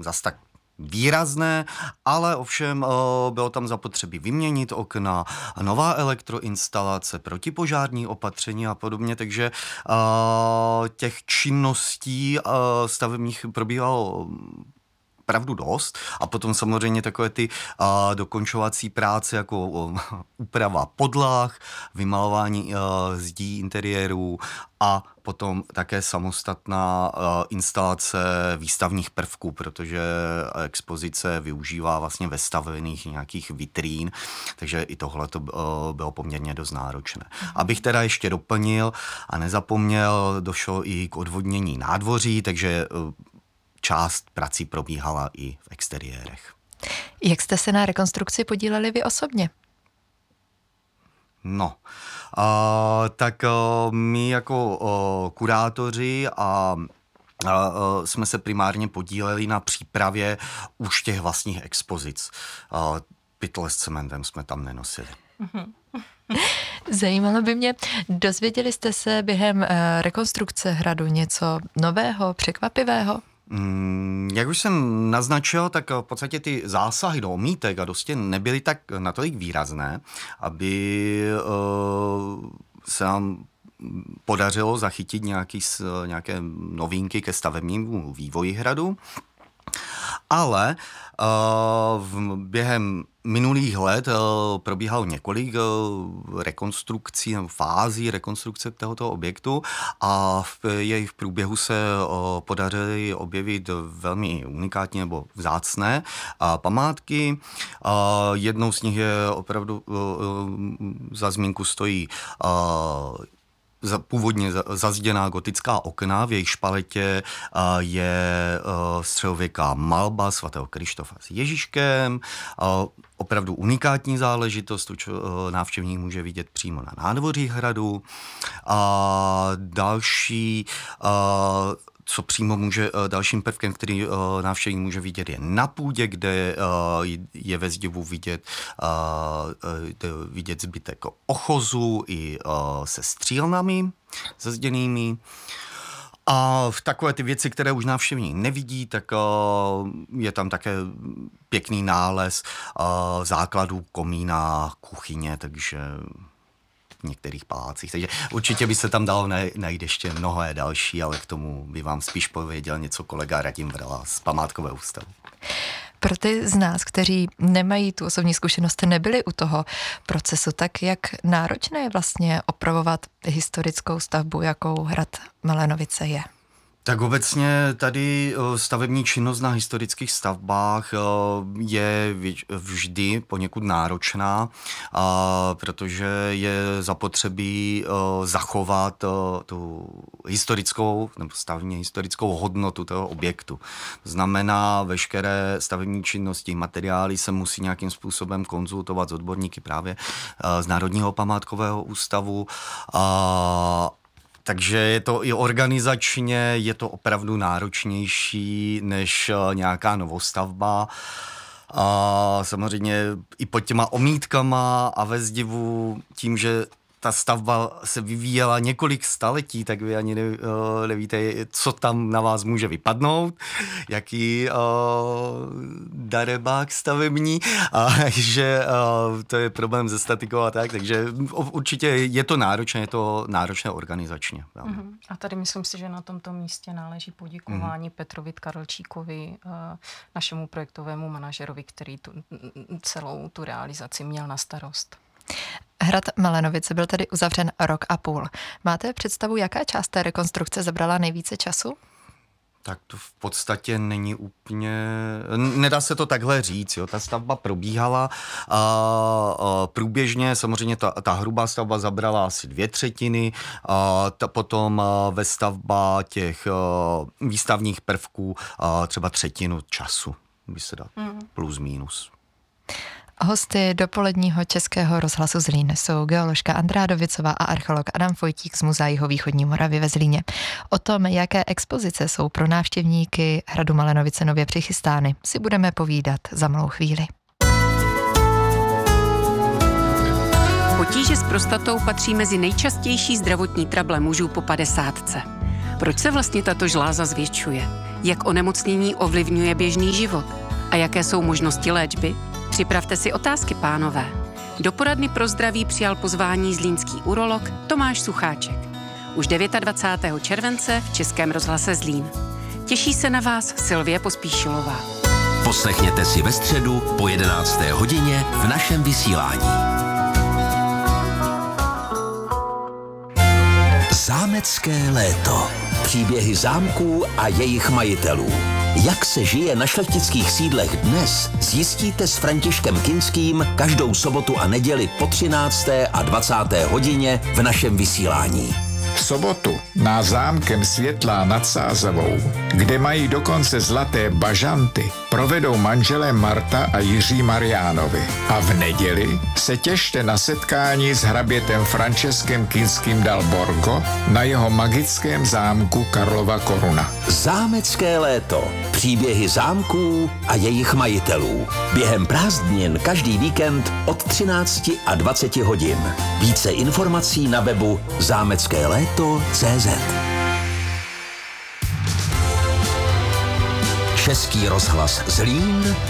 zas tak výrazné, ale ovšem bylo tam zapotřebí vyměnit okna, nová elektroinstalace, protipožární opatření a podobně, takže těch činností stavebních probíhalo opravdu dost a potom samozřejmě takové ty dokončovací práce jako úprava podlah, vymalování zdí interiérů a potom také samostatná instalace výstavních prvků, protože expozice využívá vlastně vestavených nějakých vitrín, takže i tohle to bylo poměrně dost náročné. Abych teda ještě doplnil a nezapomněl, došlo i k odvodnění nádvoří, takže část prací probíhala i v exteriérech. Jak jste se na rekonstrukci podíleli vy osobně? No, tak my jako kurátoři jsme se primárně podíleli na přípravě už těch vlastních expozic. Pytle s cementem jsme tam nenosili. Zajímalo by mě, dozvěděli jste se během rekonstrukce hradu něco nového, překvapivého? Jak už jsem naznačil, tak v podstatě ty zásahy do omítek a do stěn nebyly tak natolik výrazné, aby se nám podařilo zachytit nějaké novinky ke stavebnímu vývoji hradu. Ale během minulých let probíhalo několik rekonstrukcí, fází rekonstrukce tohoto objektu a v jejich průběhu se podařily objevit velmi unikátní nebo vzácné památky. Jednou z nich je opravdu za zmínku stojí původně zazděná gotická okna, v jejich špaletě je středověká malba svatého Krištofa s Ježíškem, opravdu unikátní záležitost, návštěvník může vidět přímo na nádvoří hradu. Dalším prvkem, který návštěvník může vidět, je na půdě, kde je ve zdivu vidět zbytek ochozu i se střílnami zazděnými. A v takové ty věci, které už návštěvník nevidí, tak je tam také pěkný nález základů komína, kuchyně, takže v některých palácích. Takže určitě by se tam dalo najít ještě mnohé další, ale k tomu by vám spíš pověděl něco kolega Radim Vrela z Památkového ústavu. Pro ty z nás, kteří nemají tu osobní zkušenost, nebyli u toho procesu, tak jak náročné je vlastně opravovat historickou stavbu, jakou hrad Malenovice je? Tak obecně tady stavební činnost na historických stavbách je vždy poněkud náročná, protože je zapotřebí zachovat tu historickou nebo stavebně historickou hodnotu toho objektu. To znamená, veškeré stavební činnosti, materiály se musí nějakým způsobem konzultovat s odborníky právě z Národního památkového ústavu. Takže je to i organizačně, je to opravdu náročnější než nějaká novostavba. A samozřejmě i pod těma omítkama a ve zdivu tím, že ta stavba se vyvíjela několik staletí, tak vy ani nevíte, co tam na vás může vypadnout, jaký darebák stavební, a že to je problém se statikou a tak, takže určitě je to náročné organizačně. A tady myslím si, že na tomto místě náleží poděkování Petrovi Karolčíkovi, našemu projektovému manažerovi, který celou tu realizaci měl na starost. Hrad Malenovice byl tedy uzavřen 1,5 roku. Máte představu, jaká část té rekonstrukce zabrala nejvíce času? Tak to v podstatě není úplně... Nedá se to takhle říct. Jo. Ta stavba probíhala průběžně. Samozřejmě ta hrubá stavba zabrala asi 2/3. Potom vestavba těch výstavních prvků třeba 1/3 času. By se dá plus minus. Hosty dopoledního Českého rozhlasu Zlín jsou geoložka Andrea Dovicová a archeolog Adam Vojtík z Muzea Jihovýchodní Moravy ve Zlíně. O tom, jaké expozice jsou pro návštěvníky hradu Malenovice nově přichystány, si budeme povídat za malou chvíli. Potíže s prostatou patří mezi nejčastější zdravotní trable mužů po 50. Proč se vlastně tato žláza zvětšuje? Jak onemocnění ovlivňuje běžný život a jaké jsou možnosti léčby? Připravte si otázky, pánové. Do poradny pro zdraví přijal pozvání zlínský urolog Tomáš Sucháček. Už 29. července v Českém rozhlase Zlín. Těší se na vás Sylvie Pospíšilová. Poslechněte si ve středu po 11. hodině v našem vysílání. Zámecké léto. Příběhy zámků a jejich majitelů. Jak se žije na šlechtických sídlech dnes, zjistíte s Františkem Kinským každou sobotu a neděli po 13. a 20. hodině v našem vysílání. V sobotu na zámkem Světlá nad Sázavou, kde mají dokonce zlaté bažanty, provedou manželé Marta a Jiří Mariánovi. A v neděli se těšte na setkání s hrabětem Franceskem Kinským dal Borgo na jeho magickém zámku Karlova Koruna. Zámecké léto. Příběhy zámků a jejich majitelů. Během prázdnin každý víkend od 13 a 20 hodin. Více informací na webu zámeckéléto.cz. Český rozhlas Zlín